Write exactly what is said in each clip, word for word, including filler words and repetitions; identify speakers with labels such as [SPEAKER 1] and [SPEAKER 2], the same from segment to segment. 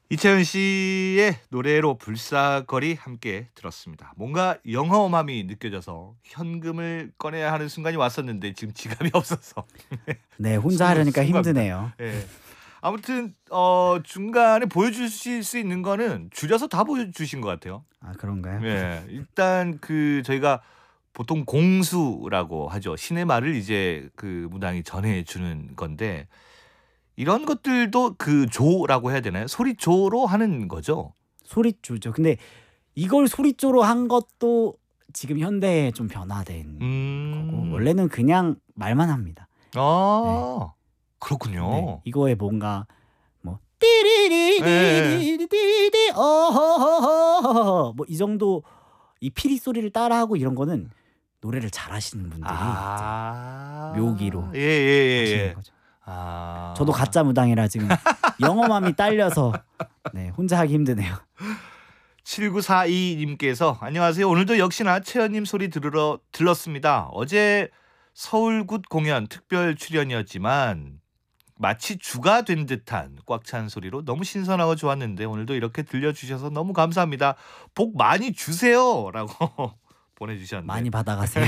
[SPEAKER 1] 이채은 씨의 노래로 불사거리 함께 들었습니다. 뭔가 영험함이 느껴져서 현금을 꺼내야 하는 순간이 왔었는데 지금 지갑이 없어서
[SPEAKER 2] 네, 혼자
[SPEAKER 1] 순-
[SPEAKER 2] 하려니까
[SPEAKER 1] 순간입니다.
[SPEAKER 2] 힘드네요.
[SPEAKER 1] 예. 아무튼 어, 중간에 보여주실 수 있는 거는 줄여서 다 보여주신 것 같아요.
[SPEAKER 2] 아, 그런가요?
[SPEAKER 1] 예, 일단 그 저희가 보통 공수라고 하죠. 신의 말을 이제 그 무당이 전해주는 건데 이런 것들도 그 조라고 해야 되나요? 소리조로 하는 거죠.
[SPEAKER 2] 소리조죠. 근데 이걸 소리조로 한 것도 지금 현대에 좀 변화된
[SPEAKER 1] 음.
[SPEAKER 2] 거고 원래는 그냥 말만 합니다.
[SPEAKER 1] 아, 그렇군요.
[SPEAKER 2] 네, 이거에 뭔가 뭐
[SPEAKER 1] 네.
[SPEAKER 2] 띠리리리리리리리 어허허허 뭐 이 정도 이 피리 소리를 따라하고 이런 거는 노래를 잘하시는 분들이
[SPEAKER 1] 아,
[SPEAKER 2] 이제 묘기로
[SPEAKER 1] 예, 예, 예,
[SPEAKER 2] 하시는
[SPEAKER 1] 예.
[SPEAKER 2] 거죠.
[SPEAKER 1] 아,
[SPEAKER 2] 저도 가짜 무당이라 지금 영험함이 딸려서 네, 혼자 하기 힘드네요.
[SPEAKER 1] 칠구사이 님께서 안녕하세요. 오늘도 역시나 채연님 소리 들으러 들렀습니다. 어제 서울굿 공연 특별 출연이었지만 마치 주가 된 듯한 꽉 찬 소리로 너무 신선하고 좋았는데 오늘도 이렇게 들려주셔서 너무 감사합니다. 복 많이 주세요 라고 보내주셨는데
[SPEAKER 2] 많이 받아가세요.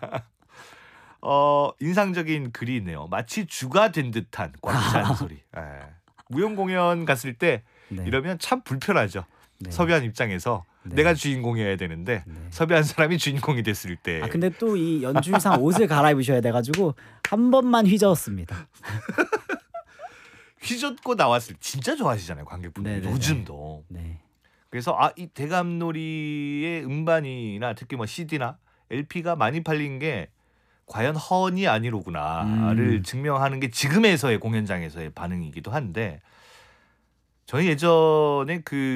[SPEAKER 1] 어, 인상적인 글이 있네요. 마치 주가 된 듯한 꽉 찬 소리. 예. 무용 공연 갔을 때
[SPEAKER 2] 네.
[SPEAKER 1] 이러면 참 불편하죠.
[SPEAKER 2] 네.
[SPEAKER 1] 섭외한 입장에서
[SPEAKER 2] 네.
[SPEAKER 1] 내가 주인공이어야 되는데
[SPEAKER 2] 네.
[SPEAKER 1] 섭외한 사람이 주인공이 됐을 때
[SPEAKER 2] 아, 근데 또 이 연주상 옷을 갈아입으셔야 돼가지고 한 번만 휘저었습니다.
[SPEAKER 1] 휘젓고 나왔을 때 진짜 좋아하시잖아요, 관객분들.
[SPEAKER 2] 네네네.
[SPEAKER 1] 요즘도.
[SPEAKER 2] 네.
[SPEAKER 1] 그래서 아, 이 대감놀이의 음반이나 특히 뭐 씨디나 엘피가 많이 팔린 게 과연 허언이 아니로구나를
[SPEAKER 2] 음.
[SPEAKER 1] 증명하는 게 지금에서의 공연장에서의 반응이기도 한데 저희 예전에 그